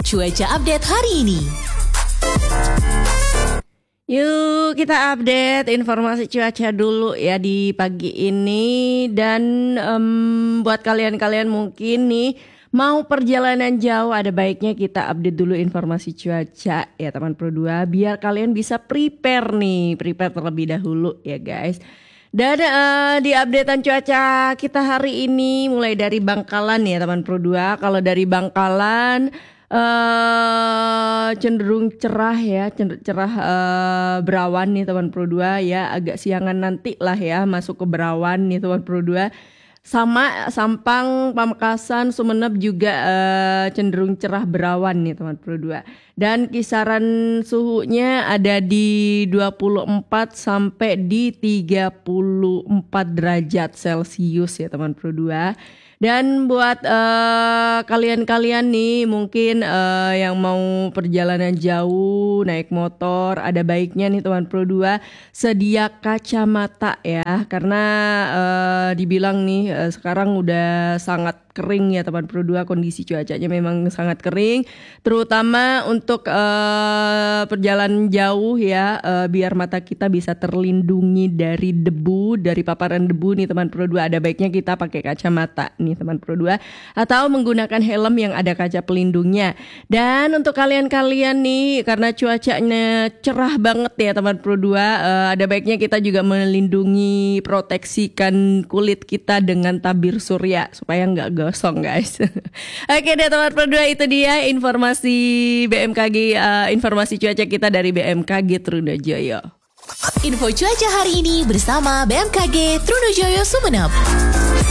cuaca update hari ini. Yuk kita update informasi cuaca dulu ya di pagi ini. Dan buat kalian-kalian mungkin nih mau perjalanan jauh, ada baiknya kita update dulu informasi cuaca ya teman Pro 2, biar kalian bisa prepare terlebih dahulu ya guys. Dan di updatean cuaca kita hari ini mulai dari Bangkalan ya teman Pro 2. Kalau dari Bangkalan cenderung cerah ya, cerah berawan nih teman Pro 2 ya, agak siangan nanti lah ya masuk ke berawan nih teman Pro 2. Sama Sampang, Pamekasan, Sumeneb juga cenderung cerah berawan nih teman Pro 2. Dan kisaran suhunya ada di 24 sampai di 34 derajat Celcius ya teman Pro 2. Dan buat kalian-kalian nih mungkin yang mau perjalanan jauh naik motor, ada baiknya nih teman Pro 2 sedia kacamata ya, karena dibilang nih sekarang udah sangat kering ya teman Pro 2, kondisi cuacanya memang sangat kering, terutama untuk perjalanan jauh ya, biar mata kita bisa terlindungi dari debu, dari paparan debu nih teman Pro 2, ada baiknya kita pakai kacamata nih teman Pro 2 atau menggunakan helm yang ada kaca pelindungnya. Dan untuk kalian-kalian nih karena cuacanya cerah banget ya teman Pro 2, ada baiknya kita juga melindungi, proteksikan kulit kita dengan tabir surya supaya nggak gosong guys. Oke deh teman Pro 2, itu dia informasi BMKG, informasi cuaca kita dari BMKG Trunojoyo. Info cuaca hari ini bersama BMKG Trunojoyo Sumeneb.